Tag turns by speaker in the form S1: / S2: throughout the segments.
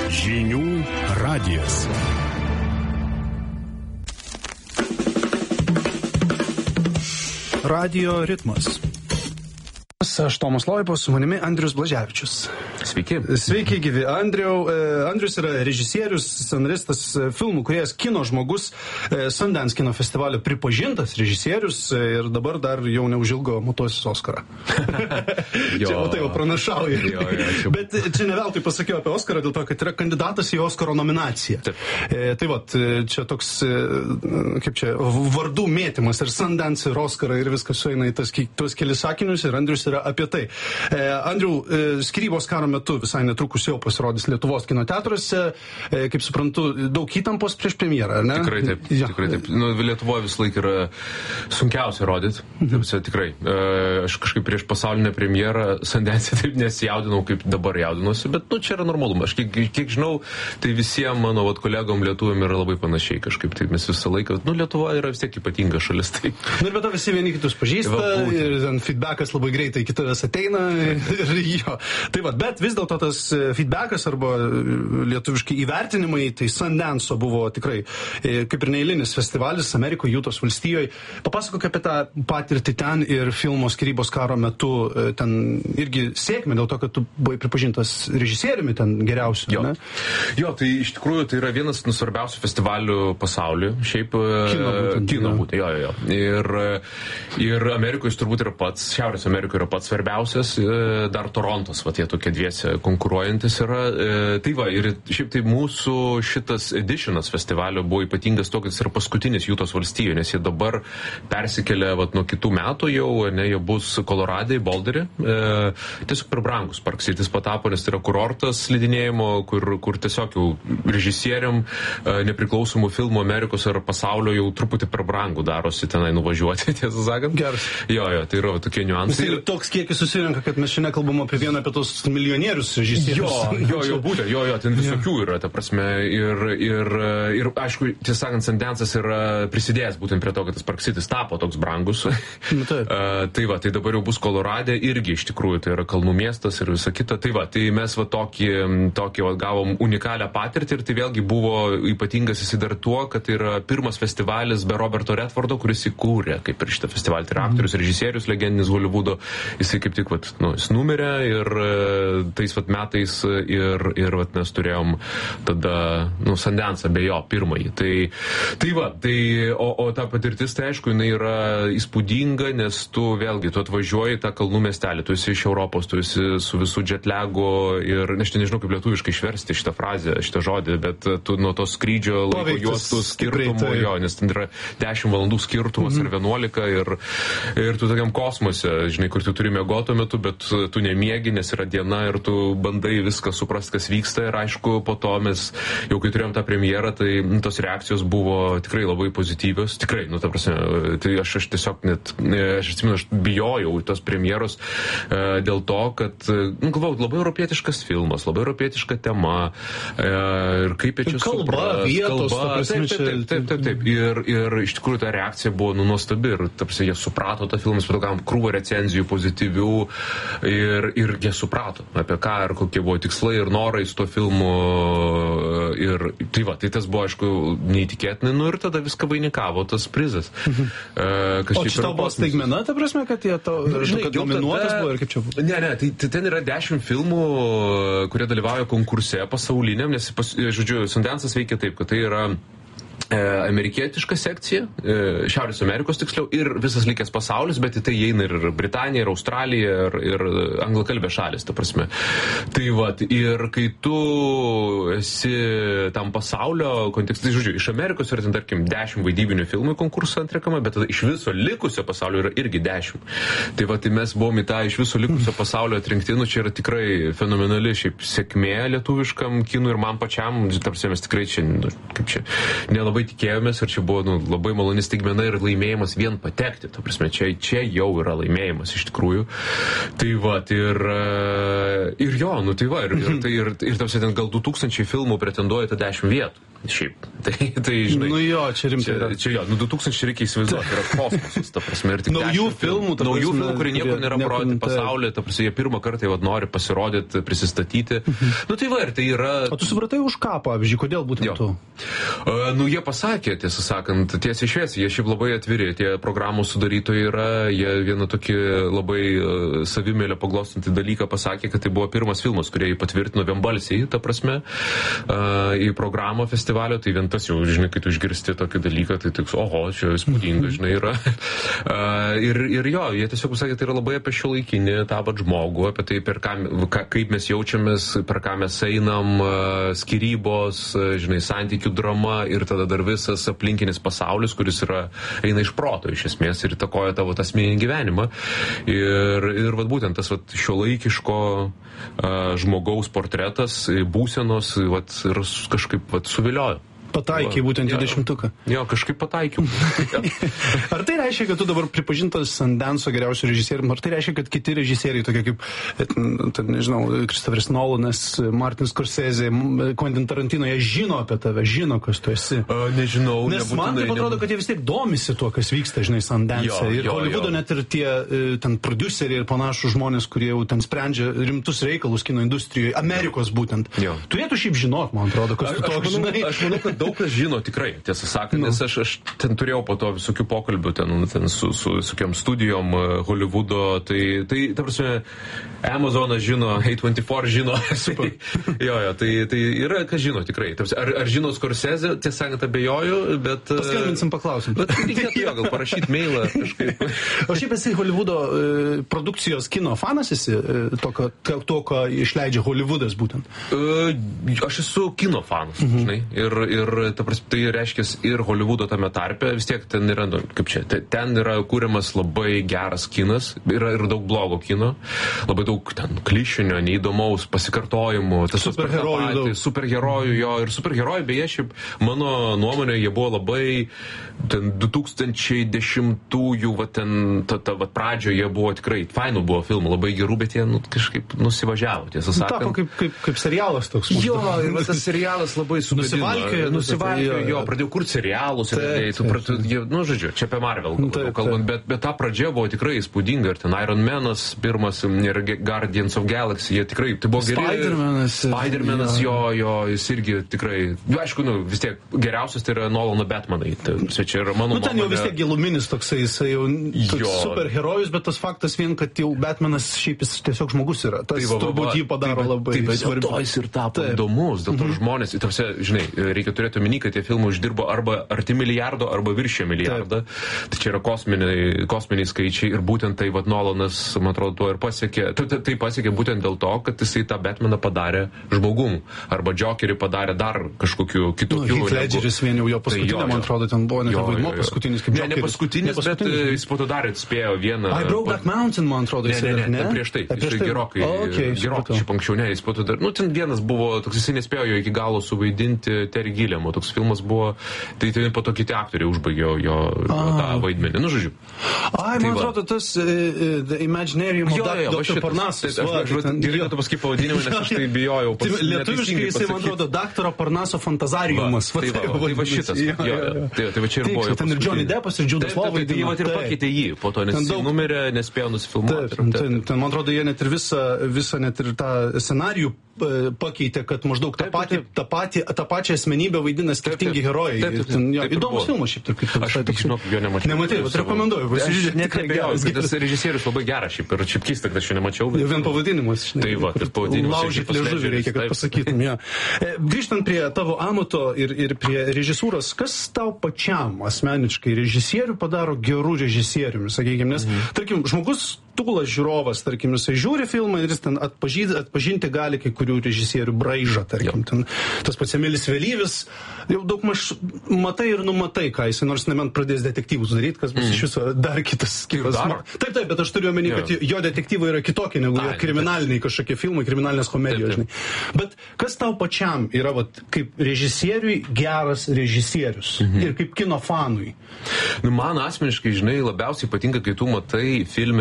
S1: Žinių radijas. Radio ritmas. Aš Tomas Loipas, su manimi Andrius Blaževičius.
S2: Sveiki.
S1: Sveiki, gyvi. Andrius yra režisierius, scenaristas, filmų kūrėjas, kino žmogus, Sundance kino festivalio pripažintas režisierius ir dabar dar jau neužilgo mutuosis Oskarą. Čia tai jau pranašauja. Bet čia ne veltui pasakiau apie Oskarą, dėl to, kad yra kandidatas į Oskaro nominaciją. Tai vat, čia toks, kaip čia, vardų mėtymas ir Sundance ir Oskarą ir viskas sueina į tuos kelis sakinius ir Andrius yra apie tai. Andriu, skyrybos karo metu visai netrukus jau pasirodys Lietuvos kino teatruose. Kaip suprantu, daug įtampos prieš premjerą, ar ne?
S2: Tikrai taip. Ja. Tikrai taip. Nu, Lietuvoje vis laik yra sunkiausia rodyti. Tikrai. Aš kažkaip prieš pasaulinę premjerą Sundance taip nesijaudinau, kaip dabar jaudinuosi, bet čia yra normalu. Aš kiek žinau, tai visiems mano kolegom lietuviam yra labai panašiai kažkaip. Tai mes visą laiką, Lietuva yra vis tiek ypatinga šalis. Tai.
S1: Ir bet to visi vieni kitus pažįsta ir feedbackas labai greitai iki tavęs ateina ir jo. Tai va, bet vis dėlto tas feedbackas arba lietuviškai įvertinimai, tai Sundance buvo tikrai kaip ir neeilinis festivalis Amerikoje, Jutos valstijoje. Papasakok apie tą patirtį ten ir filmo skyrybos karo metu ten irgi sėkmę dėl to, kad tu buvai pripažintas režisieriumi ten geriausiu.
S2: Jo. Jo, tai iš tikrųjų tai yra vienas svarbiausių festivalių pasaulyje. Šiaip kino būtent. Jo. Ir Amerikoje jis turbūt yra pats, Šiaurės Amerikoje yra pats svarbiausias, dar Torontas, va, tie tokie dviese konkuruojantis yra. Tai va, ir šiaip tai mūsų šitas editionas festivalio buvo ypatingas to, kad jis yra paskutinis Jutos valstijoje, nes jie dabar persikelia nuo kitų metų jau, jie bus Koloradai, Boulderį. Tiesiog per brangus Park City's patapo, nes tai yra kurortas slidinėjimo, kur tiesiog jau režisieriam nepriklausomų filmų Amerikos ar pasaulio jau truputį per brangų darosi tenai nuvažiuoti, tiesą sakant.
S1: Geras.
S2: Jo, tai yra tokie niuansai.
S1: Ir toks kiekis susirenka, kad mes šiandien kalbam apie vieną apie tos milijonierius režisierius.
S2: Jo, būtent, ten visokių yra, ta prasme, ir aišku, tiesą sakant, Sundance'as yra prisidėjęs būtent prie to, kad tas Park City's tapo toks brangus. Tai va, tai dabar jau bus Kolorade irgi iš tikrųjų, tai yra kalnų miestas ir visa kita. Tai va, tai mes va tokį gavom unikalią patirtį ir tai vėlgi buvo ypatingas jis dar tuo, kad tai yra pirmas festivalis be Roberto Redfordo, kuris įkūrė kaip ir šitą festivalį. Tai yra aktorius, režisierius, legendinis Hollywoodo. Jisai kaip tik, jis numirė ir tais metais ir mes turėjom tada, Sundance'ą be jo pirmąjį. O ta patirtis, tai aišku, jinai yra įspūdinga, nes tu vėlgi, tu atvažiuoji į tą kalnų miestelį, tu esi iš Europos, tu esi su visų jetlagu ir, nežinau kaip lietuviškai išversti šitą frazę, šitą žodį, bet tu nuo to skrydžio laiko juostų skirtumo, nes ten yra 10 valandų skirtumas ar 11 ir tu tokiam kosmose, žinai, kur tu turi miegoto metu, bet tu nemiegi, nes yra diena ir tu bandai viską suprasti, kas vyksta ir aišku, po to mes jau kai turėjom tą premjerą, tai tos reakcijos buvo tikrai labai pozityvios, tikrai, ta prasme, tai aš tiesiog net, aš atsimenu, aš bijojau tos premjeros dėl to, kad, galvau, labai europietiškas filmas, labai europietiška tema ir kaip jie čia
S1: supras. Vietos,
S2: taip. Ir iš tikrųjų ta reakcija buvo nuostabi ir, tarsi, jie suprato tą filmą, gavom krūvą recenzijų pozityvių ir jie suprato, apie ką ir kokie buvo tikslai ir norai su tuo filmu ir tai tas buvo, aišku, neįtikėtinai, ir tada viską vainikavo tas prizas.
S1: O čia tau buvo staigmena, ta prasme, kad jie kad nominuotas buvo ir kaip čia buvo?
S2: Ne, tai ten yra 10 filmų, kurie dalyvauja konkurse pasauliniam, nes, žodžiu, Sundance'as veikia taip, kad tai yra amerikietiška sekcija, Šiaurės Amerikos tiksliau, ir visas likęs pasaulis, bet į tai įeina ir Britanija, ir Australija, ir anglakalbė šalis, ta prasme. Tai ir kai tu esi tam pasaulio kontekste, tai žodžiu, iš Amerikos yra ten, tarkim, 10 vaidybinių filmų konkursą atrenkama, bet tada iš viso likusio pasaulio yra irgi 10. Tai mes buvom į tą iš viso likusio pasaulio atrinkti, čia yra tikrai fenomenali šiaip sėkmė lietuviškam kinui ir man pačiam, tarsi mes tikrai čia, kaip čia, nelabai tikėjomės ir čia buvo labai maloni staigmena ir laimėjimas vien patekti. Ta prasme, čia jau yra laimėjimas iš tikrųjų. Tai ir jo, ir tarsi ten gal 2000 filmų pretenduoja tą 10 vietų. šiaip. Tai žinai.
S1: Nu jo, čia rimtai.
S2: Čia jo, 2000 reikia įsivaizduoti, yra kosmosas, ta prasme. Ir tik
S1: naujų filmų,
S2: kurie niekur nėra parodyti pasaulyje, ta prasme, jie pirmą kartą jau nori pasirodyti, prisistatyti. Nu tai va, ir tai yra...
S1: O tu supratai už ką, pavyzdžiui, kodėl būtent tu?
S2: Jie pasakė, tiesą sakant, tiesiai šviesiai, jie šiaip labai atviri, tie programų sudarytojai yra, jie vieną tokį labai savimėlę paglostantį dalyką pasakė, kad tai buvo pirmas filmas, kurie jį patvirtino vienbalsiai, ta prasme, į programą festivalio, tai vien tas jau, žinai, kai tu išgirsti tokį dalyką, tai tik, oho, čia įspūdinga, žinai, yra. Ir jo, jie tiesiog pasakė, tai yra labai apie šiuolaikinį tą vat žmogų, apie tai, kaip mes jaučiamės, per ką mes einam, skyrybos, žinai, santykių drama ir tada dar visas aplinkinis pasaulis, kuris eina iš proto, iš esmės, ir įtakoja tavo asmeninį gyvenimą. Ir vat būtent tas vat šiuolaikiško žmogaus portretas, būsenos, vat, ir kažkaip vat suviliojo.
S1: Pataikiai būtent 20-uką.
S2: Jo, kažkaip pataikiau.
S1: Ar tai reiškia, kad tu dabar pripažintas Sundance'o geriausiu režisieriumi? Ar tai reiškia, kad kiti režisieriai, tokie kaip, nežinau, Christopheris Nolanas, Martin Scorsese, Quentin Tarantino, jie žino apie tave, žino, kas tu esi?
S2: Nežinau.
S1: Nes man taip atrodo, kad jie vis tiek domisi tuo, kas vyksta, žinai, Sundance'e. Ir Hollywoodo net ir tie ten produceriai ir panašus žmonės, kurie jau ten sprendžia rimtus reikalus kino industrijoje, Amerikos būtent. Turėtų šiaip žinot, man atrodo, kas tu toks, žinai.
S2: Aš manau, kad daug kas žino tikrai, tiesą sakant, nes aš ten turėjau po to visokių pokalbių ten su visokiam studijom Hollywoodo, tai ta prasme, Amazonas žino, A24 žino, jo, tai yra, kas žino tikrai. Ar žino Scorsese, tiesą sakant, abejoju, bet...
S1: Paskambinsim, paklausim.
S2: Bet reikėtų jo, gal parašyti mailą kažkaip.
S1: O šiaip esi Hollywoodo produkcijos kino fanas esi, to, ką išleidžia Hollywoodas būtent?
S2: Aš esu kino fanas, žinai, ir ta prasme, tai reiškia ir Hollywoodo tame tarpe, vis tiek ten yra, kaip čia, ten yra kūriamas labai geras kinas, yra ir daug blogo kino, labai daug ten klišinio, neįdomaus, pasikartojimų, superherojų, jo, ir superherojai, beje, šiaip, mano nuomonė, jie buvo labai, ten 2010-ųjų, va ten, va pradžioje jie buvo tikrai, fainų buvo filmų, labai gerų, bet jie kažkaip nusivažiavo, tiesą sakant.
S1: Tapo kaip serialas toks.
S2: Jo, ir tas serialas labai nusivalkiojo, jo, pradėjau kurti serialus, žodžiu, čia apie Marvel kalbant, bet ta pradžia buvo tikrai įspūdinga, ir ten Iron Manas pirmas, ir Guardians of Galaxy, jie tikrai, tai buvo geri. Spider-Manas, jo, jis irgi tikrai, aišku, vis tiek geriausias tai yra Nolano Batmanai, čia yra mano nuomonė.
S1: Ten jau vis tiek giluminis toksai, jisai jau superherojus, bet tas faktas vien, kad jau Batmanas šiaip jis tiesiog žmogus yra, tas turbūt jį padaro labai
S2: svarbu. Dėl to jis ir tapo įdomus, dėl to žmonės, žinai, reikia turėti omeny, kad tie filmai uždirbo arba arti milijardo, arba viršė milijardą. Tai čia yra kosminiai skaičiai ir būtent tai Nolanas, man atrodo, tuo ir pasiekė. Tai pasiekė būtent dėl to, kad jisai tą Batmaną padarė žmogum. Arba Jokerį padarė dar kažkokiu kitokiu.
S1: Heath Ledgeris vien jau jo paskutinė, man atrodo, ten buvo net vaidmuo paskutinis kaip Jokeris.
S2: Ne paskutinis, bet jis po to dar atspėjo vieną.
S1: Brokeback Mountain, man atrodo, jis yra, ne?
S2: Prieš tai. Gerokai šiaip anksčiau, ne, jis po to dar. Ten vienas buvo, toks jisai nespėjo iki galo suvaidinti Terry Gilliamo, toks filmas buvo, tai po to kiti aktoriai užbaigė jo tą vaidmenį. Nu, žodžiu.
S1: Man atrodo, tas The Imaginarium of Dr. Parnassus.
S2: Gerai, kad tu pasakai pavadinimą, nes aš tai bijojau.
S1: Lietuviškai jisai, man atrodo, Daktaro Parnaso fantazariumas.
S2: Tai va šitas. Tai va čia ir buvo.
S1: Ten ir Johnny Deppas, ir Judas Law vaidino.
S2: Tai ir pakeitė jį, po to, nes jis numirė, nespėjo nusifilmuoti.
S1: Ten, man atrodo, jie net ir visą net ir tą scenarijų pakeitė, kad maždaug tą pačią asmenybę vaidina skirtingi herojai. Įdomus filmas šiaip taip.
S2: Aš žinok, jo nemačiau.
S1: Nematai, bet rekomenduoju.
S2: Aš net nebejoju, kad tas režisierius labai geras šiaip ir šiaip keista, kad aš jo nemačiau.
S1: Jau vien pavadinimas.
S2: Tai va, tas pavadinimas.
S1: Laužyt liežuvį reikia, kad pasakytum. Grįžtant prie tavo amato ir prie režisūros, kas tau pačiam asmeniškai režisierių padaro gerų režisieriumi, sakykime, nes, tarkim, žmogus tūlas žiūrovas, tarkim, jisai žiūri filmą ir jis ten atpažinti gali kai kurių režisierių braižą, tarkim, ten tas pats Emilis Vėlyvis, jau daug maž matai ir numatai, ką jisai nors nebent pradės detektyvus daryti, kas bus iš viso dar kitas. Taip, bet aš turiu omeny, kad jo detektyvai yra kitokie negu jo kriminaliniai kažkokie filmai, kriminalinės komedijos, žinai. Bet kas tau pačiam yra, kaip režisieriui geras režisierius ir kaip kino fanui?
S2: Man asmeniškai, žinai, labiausiai patinka, kai tu matai filme mąstantį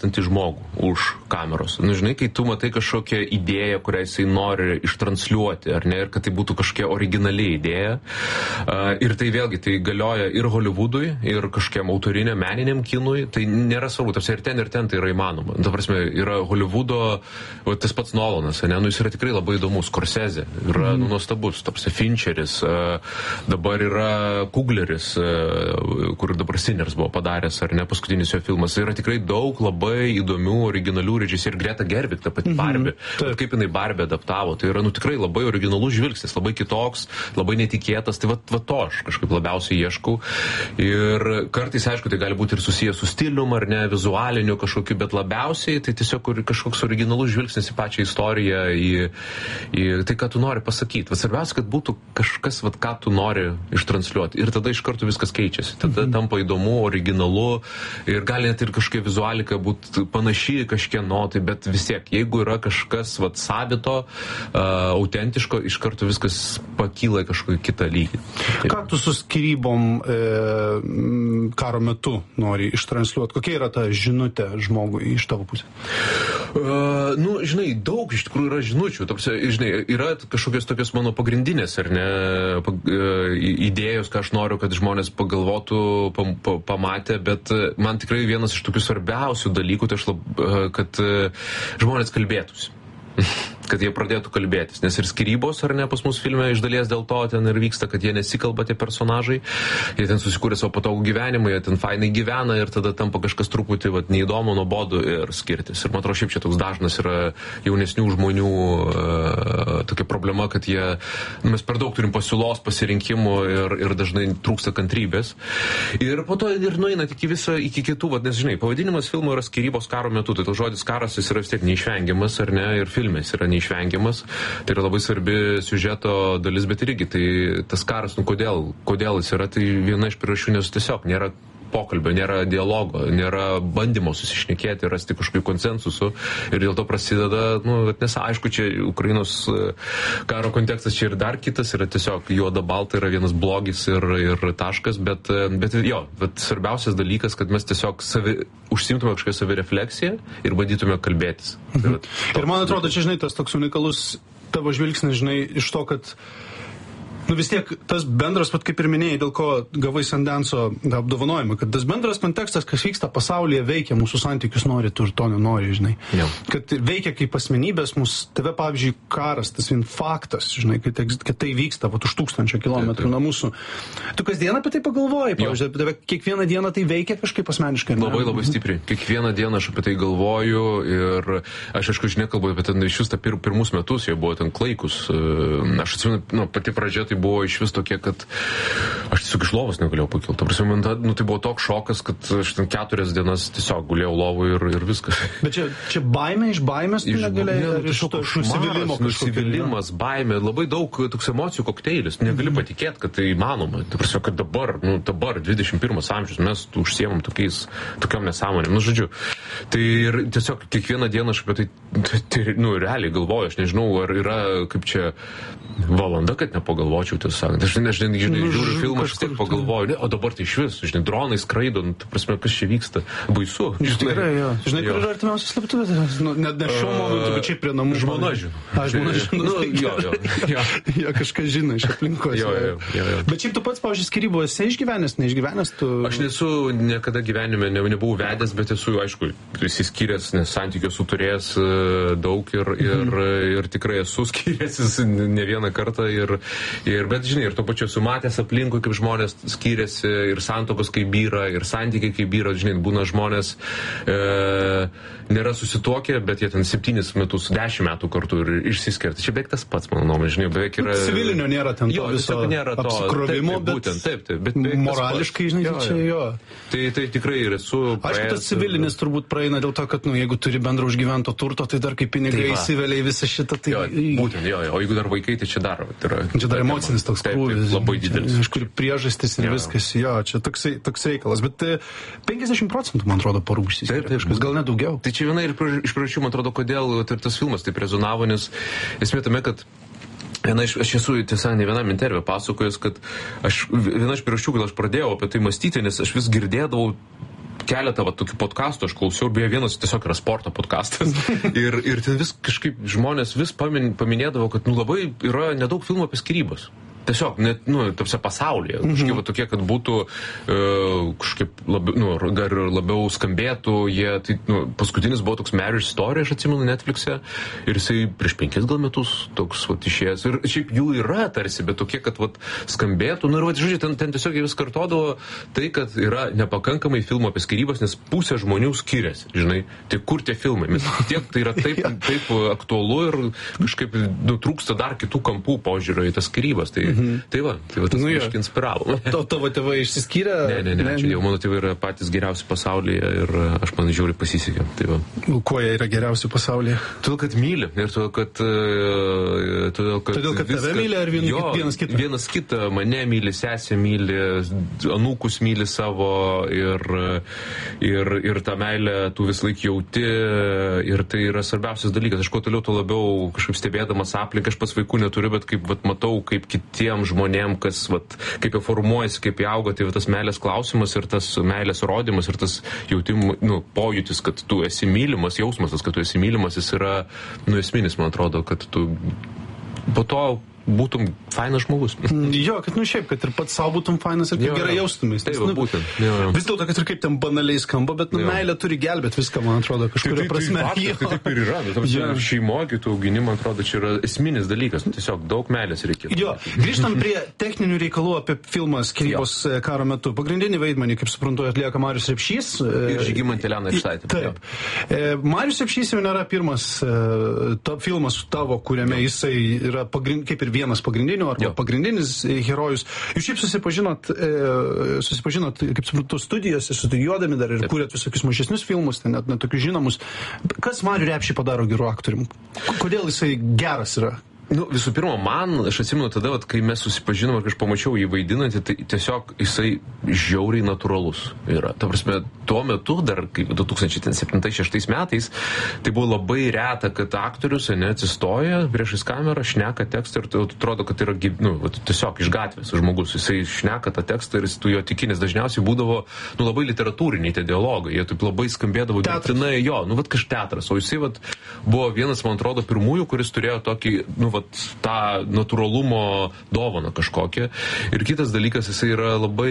S2: mąstantį žmogų už kameros. Nu, žinai, kai tu matai kažkokią idėją, kurią jisai nori ištransliuoti, ar ne, ir kad tai būtų kažkokia originali idėja. Ir tai vėlgi, tai galioja ir Hollywoodui, ir kažkokiam autoriniam, meniniam kinui. Tai nėra svarbu, tarsi ir ten tai yra įmanoma. Ta prasme, yra Hollywoodo, tas pats Nolanas, ne, nu, jis yra tikrai labai įdomus, Scorsese, yra nuostabus, tarsi Fincheris, dabar yra Kugleris, kur dabar Sinners buvo padaręs, ar ne, paskutinis jo filmas. Tai yra tikrai daug labai įdomių, originalių režisierių. Greta Gerwig, ta pati Barbie. Bet kaip jinai Barbie adaptavo, tai yra, nu, tikrai labai originalus žvilgsnis, labai kitoks, labai netikėtas. Tai va to aš kažkaip labiausiai ieškau. Ir kartais, aišku, tai gali būti ir susijęs su stilium, ar ne, vizualiniu kažkokiu, bet labiausiai tai tiesiog kažkoks originalus žvilgsnis į pačią istoriją, į tai, ką tu nori pasakyti. Va, svarbiausia, kad būtų kažkas, va, ką tu nori ištransliuoti. Ir tada iš karto viskas keičiasi. Tada tampa įdomu, originalu ir gali net ir kažkokia vizualika būti panaši kažkieno, tai bet vis tiek, jeigu yra kažkas vat, savito, autentiško, iš karto viskas pakyla į kažkokį kitą lygį.
S1: Ką tu su skyrybom karo metu nori ištransliuoti? Kokia yra ta žinutė žmogui iš tavo pusės?
S2: Nu, žinai, daug iš tikrųjų yra žinučių. Tarsi, žinai, yra kažkokios tokios mano pagrindinės, ar ne, idėjos, ką aš noriu, kad žmonės pagalvotų, pamatė, bet man tikrai vienas iš tokių svarbiausių dalykų, tai kad žmonės kalbėtųsi. Kad jie pradėtų kalbėtis, nes ir skyrybos, ar ne, pas mus filme iš dalies dėl to ten ir vyksta, kad jie nesikalba tie personažai, jie ten susikūrė savo patogų gyvenimą, jie ten fainai gyvena ir tada tampa kažkas truputį vat, neįdomu, nuobodu ir skirtis. Ir man atrodo, šiaip čia toks dažnas yra jaunesnių žmonių tokia problema, kad mes per daug turim pasiūlos, pasirinkimų ir dažnai trūksta kantrybės. Ir po to ir nueina iki kitų, vat, nes žinai, pavadinimas filmo yra skyrybos karo metu, tai tas žodis karas jis yra vis tiek neišvengiamas, ar ne, ir filme jis yra neišvengiamas. Tai yra labai svarbi siužeto dalis, bet irgi tai tas karas, nu kodėl jis yra, tai viena iš priežasčių, nes tiesiog nėra pokalbio, nėra dialogo, nėra bandymo susišnekėti, rasti kažkokių konsensusų ir dėl to prasideda, nu, nes aišku, čia Ukrainos karo kontekstas čia ir dar kitas, yra tiesiog juoda balta, yra vienas blogis ir taškas, bet svarbiausias dalykas, kad mes tiesiog užsiimtume kažkokią savirefleksiją ir bandytume kalbėtis.
S1: Ir man atrodo, čia, žinai, tas toks unikalus tavo žvilgsnis, žinai, iš to, kad nu vis tiek tas bendras, pat kaip ir minėjai, dėl ko gavai Sundance'o apdovanojimą, kad tas bendras kontekstas, kas vyksta pasaulyje, veikia mūsų santykius, nori tu ir to nenori, žinai.
S2: Jau.
S1: Kad veikia kaip asmenybės, tave, pavyzdžiui, karas, tas vien faktas, žinai, kad tai vyksta už 1000 kilometrų nuo mūsų. Tu kasdien apie tai pagalvoji, pavyzdžiui, apie tave kiekvieną dieną tai veikia kažkaip asmeniškai.
S2: Labai stipriai. Kiekvieną dieną aš apie tai galvoju ir aš aišku, nekalbu apie ten iš vis pirmus metus, jie buvo ten klaikus. Aš atsimenu, pati pradžia tai buvo iš vis tokie, kad aš tiesiog iš lovos negalėjau pakilti. Ta prasme, tai buvo toks šokas, kad aš ten 4 dienas tiesiog gulėjau lovui ir viskas.
S1: Bet čia baimė iš baimės tu negalėjai? Iš to
S2: nusivylimas, baimė, labai daug toks emocijų kokteilis. Negali patikėti, kad tai įmanoma. Ta prasme, kad dabar 21 amžius mes užsiemam tokiom nesąmonėm. Nu, žodžiu. Tai ir tiesiog kiekvieną dieną aš apie tai realiai galvoju. Aš nežinau, ar yra kaip čia valanda, kad nepagalvočiau, tiesą sakant. Aš žiūriu filmą, aš tiek pagalvoju, o dabar tai iš vis, dronai skraido, ta prasme, kas čia vyksta. Baisu.
S1: Tikrai, jo. Žinai, kur yra artimiausias slėptuvės? Net ne šiuo momentu, bet šiaip prie namų.
S2: Žmona žino.
S1: Žmona žino. Jo, kažkas žino iš aplinkos.
S2: Jo.
S1: Bet šiaip tu pats, pavyzdžiui, skyrybų esi išgyvenęs, neišgyvenęs tu?
S2: Aš nesu niekada gyvenime, nebuvau vedęs, bet esu, aišku, įsiskyręs, nes santykių esu turėjęs daug ir tikrai esu skyręsis ne vieną kartą bet žinai, ir to pačiu esu matęs aplinkui, kaip žmonės skyrėsi ir santokos kaip byra, ir santykiai kaip byra, žinai, būna žmonės nėra susituokę, bet jie ten 7 metus, 10 metų kartu ir išsiskiria. Čia beveik tas pats, mano nuomonė, žinai, beveik yra...
S1: Civilinio nėra ten to viso apsikrovimo, bet morališkai, žinai, čia jo.
S2: Tai tikrai ir esu...
S1: Aišku, tas civilinis turbūt praeina dėl to, kad, jeigu turi bendro užgyvento turto, tai dar kaip pinigai įsivelia į visą šitą, tai...
S2: Būtent, o jeigu dar vaikai, tai čia dar...
S1: Čia dar emocinis toks krūvis.
S2: Labai didelis.
S1: Iš kur priežastis ir viskas, čia toks reikalas. Bet 50%, man atrodo, porų išsiskiria. Gal net daugiau.
S2: Tai čia viena iš priežasčių, man atrodo, kodėl tas filmas taip rezonavo, nes esmė tame, kad aš esu, tiesa, ne vienam interviu pasakojęs, kad viena iš priežasčių, kad aš pradėjau apie tai mąstyti, nes aš vis girdėdavau keletą tokių podcastų aš klausiau, beje, vienas tiesiog yra sporto podcastas. ir ten vis kažkaip žmonės vis paminėdavo, kad labai yra nedaug filmų apie skyrybas. Tiesiog, net, tapsia pasaulyje. Kažkaip tokie, kad būtų kažkaip labiau skambėtų. Tai, paskutinis buvo toks Marriage Story, aš atsimenu, Netflix'e. Ir jisai prieš 5 gal metus toks išėjęs. Ir šiaip jų yra tarsi, bet tokie, kad skambėtų. Ir žodžiu, ten tiesiog jie vis kartodavo tai, kad yra nepakankamai filmų apie skyrybas, nes pusė žmonių skiriasi. Žinai, tai kur tie filmai? Mes tiek tai yra taip aktualu ir kažkaip trūksta dar kitų kampų požiūrio į tas skyrybas. Tai va, tas kažkaip inspiravo.
S1: O tavo tėvai išsiskyrė?
S2: Ne, ačiū Dievui, mano tėvai yra patys geriausi pasaulyje ir aš man žiauriai pasisekė. Tai va.
S1: Kuo jie yra geriausi pasaulyje?
S2: Todėl, kad myli ir todėl, kad
S1: tave myli ar vienas kitą?
S2: Vienas kitą, mane myli, sesę myli, anūkus myli savo ir tą meilę tu vis laik jauti ir tai yra svarbiausias dalykas. Aš kuo toliau, tuo labiau kažkaip stebėdamas aplinką, aš pats vaikų neturiu, bet kaip matau, kaip kiti žmonėm, kaip jie formuojasi, kaip jie auga, tai tas meilės klausimas ir tas meilės rodymas ir tas pojūtis, kad tu esi mylimas, jausmas, kad tu esi mylimas, jis yra esminis, man atrodo, kad tu po to būtum fainas žmogus.
S1: Jo, kad šiaip, kad ir pats savo būtum fainas ir gerai jaustumės.
S2: Taip, būtent.
S1: Vis dėlto, kad ir kaip ten banaliai skamba, bet meilė turi gelbėti viską, man atrodo, kažkuria prasme.
S2: Taip ir yra. Šeimoje, kai tu augini, man atrodo, čia yra esminis dalykas. Tiesiog daug meilės reikia.
S1: Jo, grįžtam prie techninių reikalų apie filmą Skyrybos karo metu. Pagrindinį vaidmenį, kaip suprantu, atlieka Marius Repšys.
S2: Ir Žygimantė Elena Ištaitė.
S1: Taip. Marius Repšys jau nėra pirmas filmas tavo, kuriame jisai yra kaip ir vienas pagrindinių arba pagrindinis herojus. Jūs šiaip susipažinot, kaip suprantu, studijose, studijuodami dar ir kūrėt visokius mažesnius filmus, net tokius žinomus. Kas Marių Repšį padaro geru aktorium? Kodėl jisai geras yra?
S2: Visų pirma, aš atsimenu tada, kai mes susipažinom ir kai aš pamačiau jį vaidinantį, tai tiesiog jisai žiauriai natūralus yra. Ta prasme, tuo metu, dar 2007-2006 metais, tai buvo labai reta, kad aktorius atsistoja priešais kamerą, šneka tekstą ir atrodo, kad yra tiesiog iš gatvės žmogus. Jisai šneka tą tekstą ir tu jo tiki, nes dažniausiai būdavo labai literatūriniai tie dialogai. Jie taip labai skambėdavo dirbtinai, kažkas teatras. O jisai buvo vienas, man atrodo, pirmųjų, kuris turėjo tokį, tą natūralumo dovaną kažkokią. Ir kitas dalykas, jisai yra labai,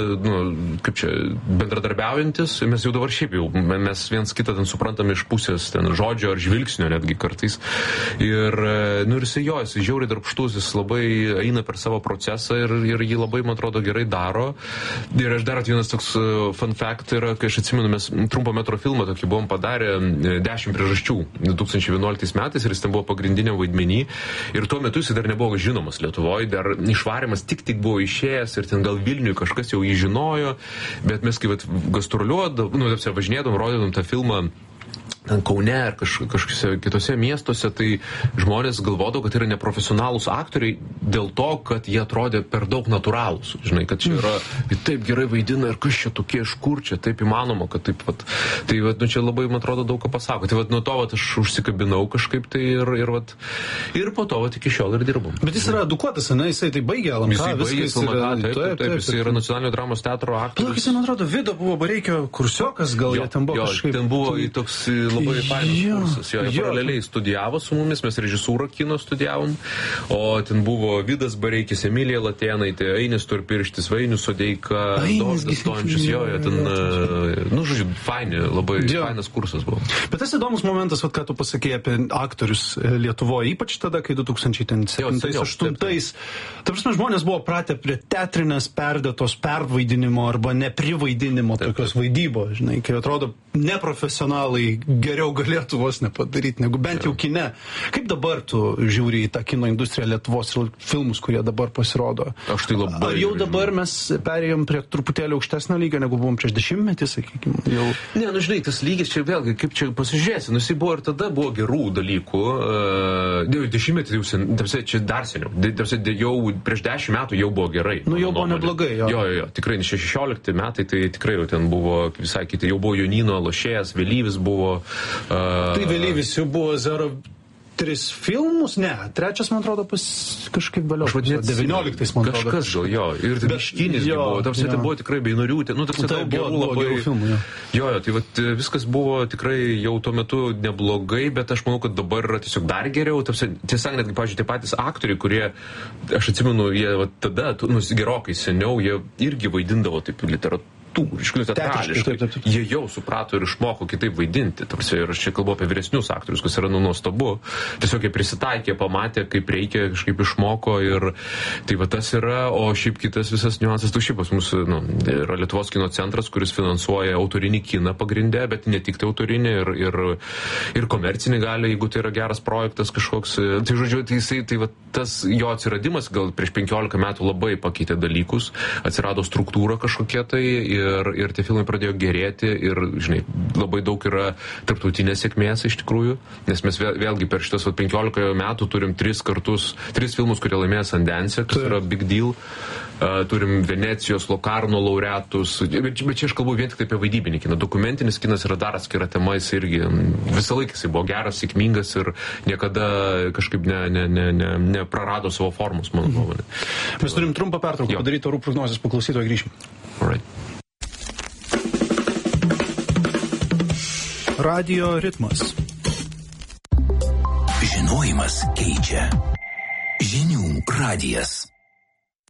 S2: bendradarbiaujantis. Mes jau dabar mes viens kitą ten suprantam iš pusės žodžio ar žvilgsnio netgi kartais. Ir jisai žiauriai darbštus, jis labai eina per savo procesą ir jį labai, man atrodo, gerai daro. Ir aš dar vienas toks fun fact yra, kai aš atsimenu, mes trumpo metro filmą tokį buvom padarę 10 priežasčių 2011 metais ir jis ten buvo pagrindiniam vaidmenį. Ir tuo metu jis dar nebuvo žinomas Lietuvoje, dar išvarimas tik buvo išėjęs ir ten gal Vilniui kažkas jau jį žinojo, bet mes kaip gastroliuodom, važinėdom, rodėdom tą filmą Kaune ar kažkokiuose kitose miestuose, tai žmonės galvodavo, kad yra neprofesionalūs aktoriai dėl to, kad jie atrodė per daug natūralūs. Žinai, kad čia yra, taip gerai vaidina ir kas čia tokie, iš kur čia taip įmanoma, kad taip pat. Tai čia labai, man atrodo, daug ką pasako. Tai nuo to aš užsikabinau kažkaip tai ir po to iki šiol ir dirbam.
S1: Bet jis yra edukuotas, jisai tai baigė LMK.
S2: Jisai baigė LMK, taip, jisai yra Nacionalinio dramos teatro aktorius.
S1: Jisai, man atrodo, Vido buvo Bareikio kursiokas, gal jie ten buvo kažkaip.
S2: Ten buvo toks labai fainas kursas. Jie paraleliai studijavo su mumis, mes režisūrą kino studijavom, o ten buvo Vidas Bareikis, Emilija Latėnaitė, Ainis Storpirštis, Vainius Sodeika, Dovydas Stončius, žodžiu, labai fainas kursas buvo. Bet tas įdomus momentas,
S1: ką tu pasakėjai apie aktorius Lietuvoje, ypač tada, kai 2007-2008. Ta prasme, žmonės buvo pratę prie teatrinės perdėtos pervaidinimo arba neprivaidinimo tokios vaidybos, žinai, kai atrodo neprofesionalai geriau galėtų vos nepadaryti, negu bent jau kine. Kaip dabar tu žiūri į tą kino industriją Lietuvos ir filmus, kurie dabar pasirodo?
S2: Aš tai labai...
S1: Ar jau dabar mes perėjom prie truputėlį aukštesnio lygio, negu buvom prieš 10 metį, sakykime? Jau...
S2: Ne, žinai, tas lygis čia vėlgi, kaip čia pasižiūrėsi, jisai buvo ir tada buvo gerų dalykų. 10 metį jau čia dar seniau. Jau prieš 10 metų jau buvo gerai.
S1: Jau buvo neblogai, jo.
S2: Jo, tikrai 16 metai, tai tikrai jau ten buvo visai kiti. Jau buvo Jonino Lošėjas, Vėlyvis buvo.
S1: Tai Vėlyvis jau buvo 3 filmus, ne, 3, man atrodo, kažkaip vėliau. 19, man atrodo.
S2: Kažkas gal jo. Ir tai Miškinis buvo. Tarsi tai buvo tikrai Beinoriūtė. Tarsi tai buvo labai
S1: filmų.
S2: Jo, tai vat, viskas buvo tikrai jau tuo metu neblogai, bet aš manau, kad dabar yra tiesiog dar geriau. Tiesą, netgi, pavyzdžiui, tie patys aktoriai, kurie, aš atsimenu, jie vat, tada, gerokai seniau, jie irgi vaidindavo taip literatūrą. Teatrališkai. Jie jau suprato ir išmoko kitaip vaidinti. Tarsi, ir aš čia kalbu apie vyresnius aktorius, kas yra nuostabu. Tiesiog jie prisitaikė, pamatė, kaip reikia, kažkaip išmoko ir tai va tas yra, o šiaip kitas visas niuansas, tu šiaip pas mus yra Lietuvos kino centras, kuris finansuoja autorinį kiną pagrindę, bet ne tik tai autorinį ir komercinį gali, jeigu tai yra geras projektas kažkoks. Tai žodžiu, tai va tas jo atsiradimas gal prieš 15 metų labai pakeitė dalykus, atsirado struktūra kažkokia tai ir tie filmai pradėjo gerėti ir, žinai, labai daug yra tarptautinės sėkmės iš tikrųjų, nes mes vėlgi per šitas 15 metų turim 3 filmus, kurie laimėjo Sundance, kas yra big deal. Turim Venecijos, Lokarno laureatus, bet čia aš kalbu vien tik apie vaidybinį kiną. Dokumentinis kinas yra dar atskira tema, jis irgi visą laiką jis buvo geras, sėkmingas ir niekada kažkaip neprarado savo formos, mano nuomonė.
S1: Mes turim trumpą pertrauką padaryti orų prognozės, paklausytojo grįžim.
S2: Alright.
S1: Radio ritmas.
S3: Žinojimas keičia. Žinių radijas.